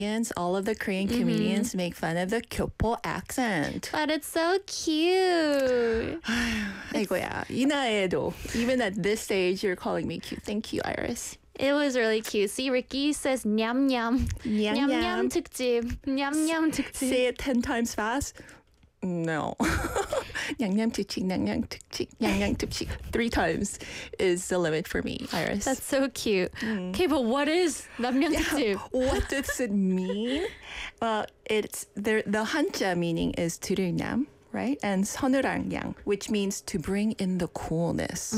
All of the Korean comedians make fun of the Kyopo accent. But it's so cute. 아이고야, 이 나이에도, even at this age, you're calling me cute. Thank you, Iris. It was really cute. See, Ricky says 냠냠. 냠냠 특집. 냠냠 특집. Say it 10 times fast. No. 냥냥 특집, 냥냥 특집, 냥냥 특집. 3 times is the limit for me, Iris. That's so cute. Okay, but what is 냠냠 특집? What does it mean? Well, it's the 한자 meaning is 들으냠, right? And 서늘한양, which means to bring in the coolness.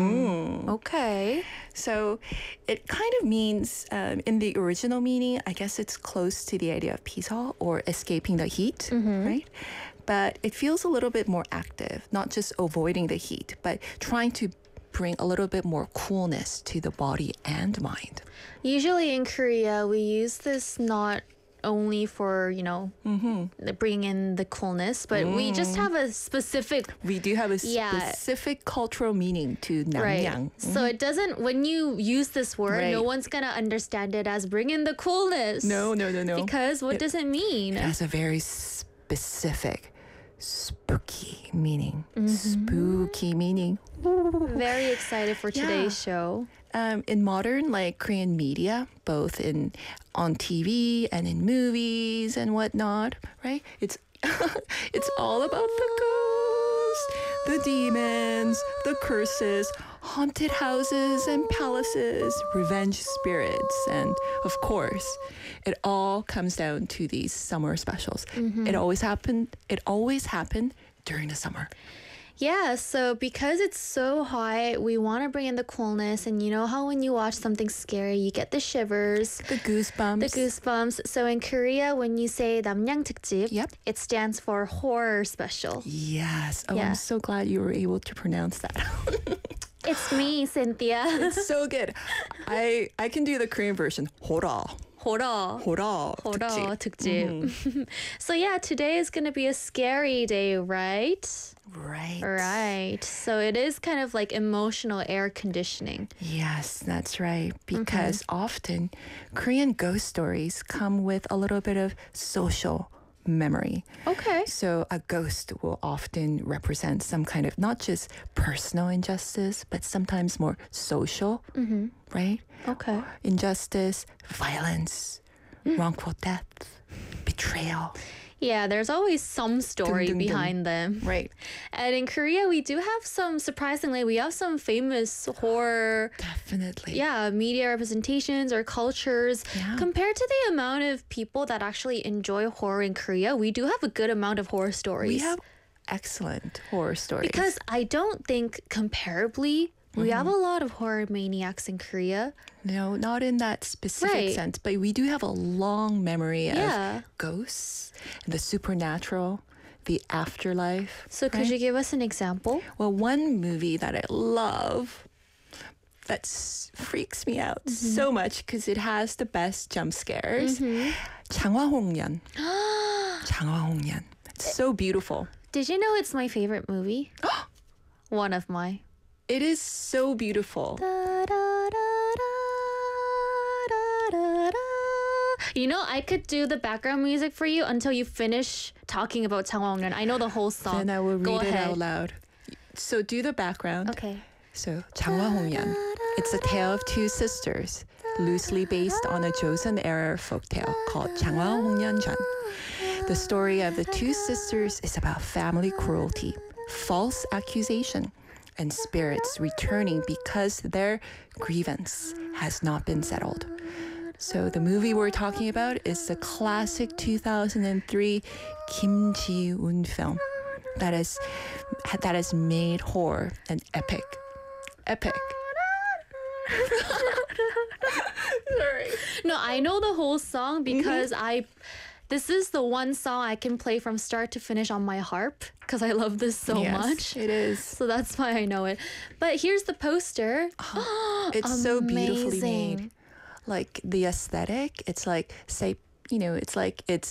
Okay. So it kind of means, in the original meaning, I guess it's close to the idea of 피서 or escaping the heat, right? But it feels a little bit more active, not just avoiding the heat, but trying to bring a little bit more coolness to the body and mind. Usually in Korea, we use this not only for, bringing in the coolness, but we just have a specific... We do have a specific cultural meaning to namnyang. Right. So it doesn't, when you use this word, no one's going to understand it as bring in the coolness. No. Because what does it mean? It has a very specific, spooky meaning. Spooky meaning. Very excited for today's show. In modern Korean media, both on TV and in movies and whatnot, right? It's all about the ghosts, the demons, the curses, haunted houses and palaces, revenge spirits, and of course, it all comes down to these summer specials. It always happened during the summer. Yeah, so because it's so hot, we want to bring in the coolness. And you know how when you watch something scary, you get the shivers. The goosebumps. So in Korea, when you say 남양 특집, it stands for horror special. Yes. Oh, I'm so glad you were able to pronounce that. It's me, Cynthia. It's so good. I can do the Korean version. horror 특집. So yeah, today is going to be a scary day, right? Right. So it is kind of like emotional air conditioning. Yes, that's right. Because often Korean ghost stories come with a little bit of social memory. Okay. So a ghost will often represent some kind of not just personal injustice, but sometimes more social, right? Okay. Injustice, violence, wrongful death, betrayal. Yeah, there's always some story behind them. Right. And in Korea, we do have surprisingly, we have some famous horror. Definitely. Yeah, media representations or cultures. Yeah. Compared to the amount of people that actually enjoy horror in Korea, we do have a good amount of horror stories. We have excellent horror stories. Because I don't think comparably, we have a lot of horror maniacs in Korea. No, not in that specific sense, but we do have a long memory of ghosts, and the supernatural, the afterlife. So could you give us an example? Well, one movie that I love that freaks me out so much because it has the best jump scares. 장화홍련. 장화홍련. It's so beautiful. Did you know it's my favorite movie? One of my. It is so beautiful. You know, I could do the background music for you until you finish talking about 장화홍련. I know the whole song. Then I will Go read it ahead. out loud. So do the background. Okay. So 장화홍련. It's a tale of two sisters, loosely based on a Joseon era folktale called 장화홍련전. The story of the two sisters is about family cruelty, false accusation, and spirits returning because their grievance has not been settled. So the movie we're talking about is the classic 2003 Kim Ji-woon film that has made horror an epic. Sorry. No, I know the whole song because this is the one song I can play from start to finish on my harp because I love this so much. It is. So that's why I know it. But here's the poster. It's so beautifully Amazing. made. Like the aesthetic, it's like it's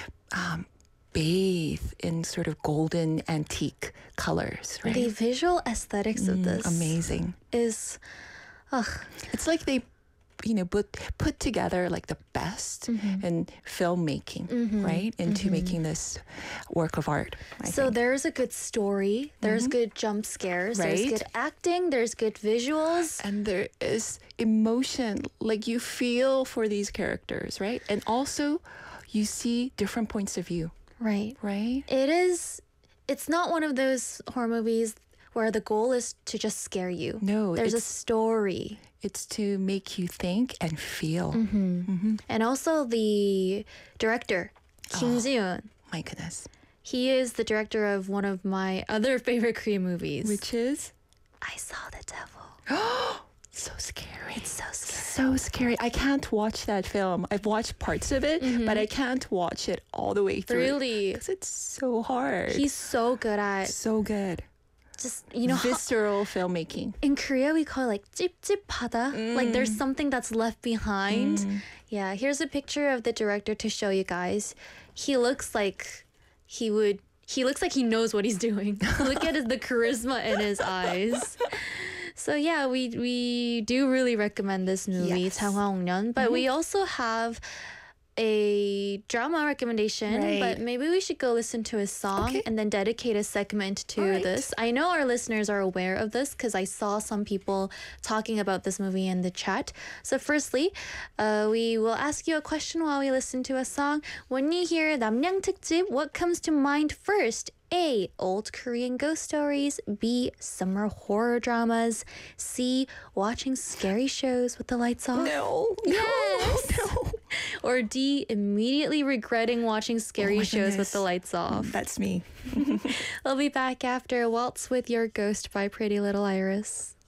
bathed in sort of golden antique colors, right? The visual aesthetics of this amazing. is It's like they put together like the best in filmmaking, right? Into making this work of art. I think. There's a good story, there's good jump scares, there's Right. good acting, there's good visuals. And there is emotion, like you feel for these characters, right? And also you see different points of view, Right. right? It's not one of those horror movies where the goal is to just scare you. No, There's a it's story. it's to make you think and feel. And also the director, Kim Ji-yoon. My goodness. He is the director of one of my other favorite Korean movies. Which is I Saw the Devil. so scary. It's so scary. So scary. I can't watch that film. I've watched parts of it, but I can't watch it all the way through. Really? Because it's so hard. He's so good at so good. just, you know, how, Visceral filmmaking. in Korea we call it like 찝찝하다. Like there's something that's left behind. Yeah, here's a picture of the director to show you guys. He looks like he looks like he knows what he's doing. Look at the charisma in his eyes. So yeah, we do really recommend this movie, Yes. 장화홍련. But we also have a drama recommendation, Right. but maybe we should go listen to a song Okay. and then dedicate a segment to Alright. this. I know our listeners are aware of this because I saw some people talking about this movie in the chat. So firstly, we will ask you a question while we listen to a song. When you hear 남양 특집, what comes to mind first? A. Old Korean ghost stories. B. Summer horror dramas. C. Watching scary shows with the lights off. No. Yes. No. Or D. Immediately regretting watching scary my shows with goodness. the lights off. That's me. We'll be back after Waltz with Your Ghost by Pretty Little Iris.